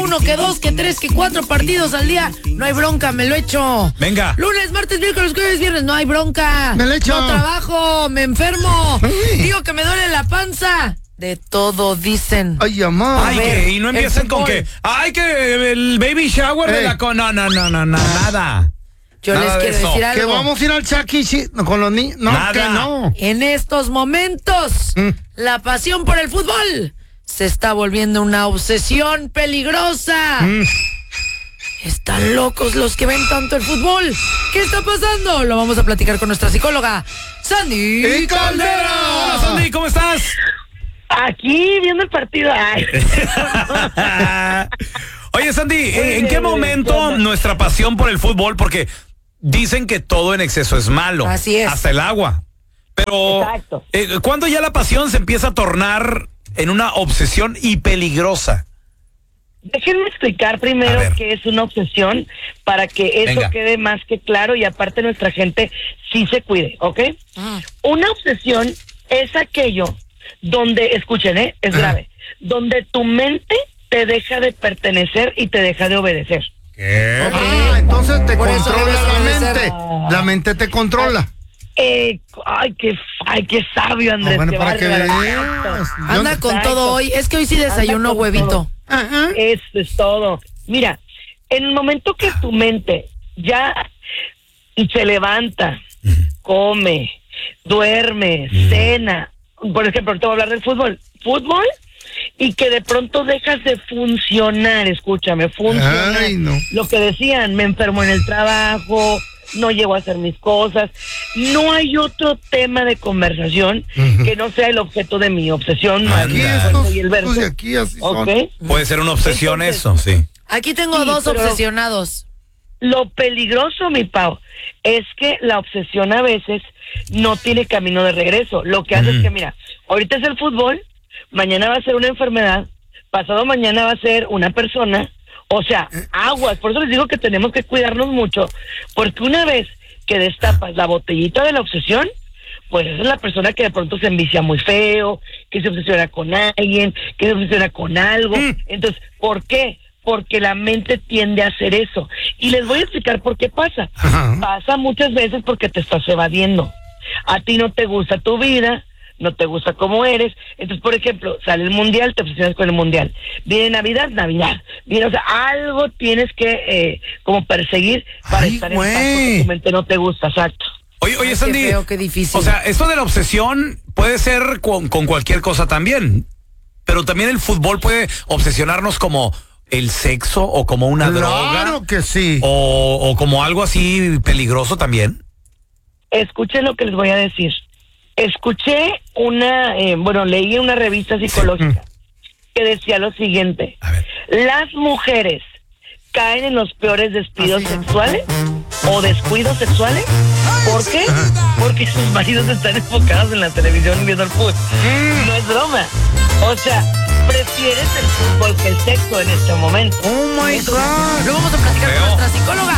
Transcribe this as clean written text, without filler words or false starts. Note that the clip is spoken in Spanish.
uno, que dos, que tres, que cuatro partidos al día. No hay bronca, me lo echo. Venga. Lunes, martes, miércoles, jueves, viernes, no hay bronca. Me lo echo. No trabajo, me enfermo. Digo que me duele la panza. De todo dicen. Ay, amor. Ay, ver, que, y no empiecen con que, ay, que el baby shower de la no, nada. Yo Nada les de quiero eso. decir algo. Que vamos a ir al Chuck E. Cheese con los niños. No, Nada. que no. En estos momentos, la pasión por el fútbol se está volviendo una obsesión peligrosa. Están locos los que ven tanto el fútbol. ¿Qué está pasando? Lo vamos a platicar con nuestra psicóloga, Sandy ¡Y Caldera! Hola, Sandy, ¿cómo estás? Aquí viendo el partido. Ay. Oye, Sandy, ¿en qué momento nuestra pasión por el fútbol? Porque dicen que todo en exceso es malo. Así es. Hasta el agua. Pero, Exacto. ¿cuándo ya la pasión se empieza a tornar en una obsesión y peligrosa? Déjenme explicar A primero ver. qué es una obsesión para que eso Venga. quede más que claro y aparte nuestra gente sí se cuide, ¿ok? Una obsesión es aquello donde, escuchen, es grave, donde tu mente te deja de pertenecer y te deja de obedecer. ¿Qué? Ah, entonces te Por eso controla debes la obedecer. mente. La mente te controla. Ay, qué sabio, Andrés. Bueno, qué para que bárbaro. veas. Anda Yo- con Exacto. todo hoy. Es que hoy sí desayuno Anda con huevito. todo. Ajá. Eso es todo. Mira, en el momento que tu mente ya se levanta, come, duerme, cena, por ejemplo, te voy a hablar del fútbol, y que de pronto dejas de funcionar, escúchame, funcionar. Ay, no. Lo que decían, me enfermo en el trabajo, no llego a hacer mis cosas, no hay otro tema de conversación que no sea el objeto de mi obsesión. Aquí Anda. estos, y el verso. de aquí así son. ¿Ok? Puede ser una obsesión Entonces- eso, sí. Aquí tengo Sí, dos pero- obsesionados. Lo peligroso, mi Pau, es que la obsesión a veces no tiene camino de regreso. Lo que hace es que, mira, ahorita es el fútbol, mañana va a ser una enfermedad, pasado mañana va a ser una persona, o sea, aguas. Por eso les digo que tenemos que cuidarnos mucho, porque una vez que destapas la botellita de la obsesión, pues esa es la persona que de pronto se envicia muy feo, que se obsesiona con alguien, que se obsesiona con algo. Entonces, ¿por qué? Porque la mente tiende a hacer eso. Y les voy a explicar por qué pasa. Ajá. Pasa muchas veces porque te estás evadiendo. A ti no te gusta tu vida, no te gusta cómo eres. Entonces, por ejemplo, sale el mundial, te obsesionas con el mundial. Viene Navidad. Viene, o sea, algo tienes que como perseguir para Ay, estar en paz güey. porque tu mente no te gusta, exacto. Oye, Ay, Sandy. qué feo, qué difícil. O sea, esto de la obsesión puede ser con cualquier cosa también. Pero también el fútbol puede obsesionarnos como el sexo o como una droga. Claro que sí. O como algo así peligroso también. Escuchen lo que les voy a decir. Escuché leí en una revista psicológica que decía lo siguiente: A ver. las mujeres caen en los peores despidos sexuales o descuidos sexuales. ¿Por qué? Porque sus maridos están enfocados en la televisión viendo el fútbol. No es broma. O sea, prefieres el fútbol que el sexo en este momento. Oh my God. Lo vamos a platicar Feo. con nuestra psicóloga,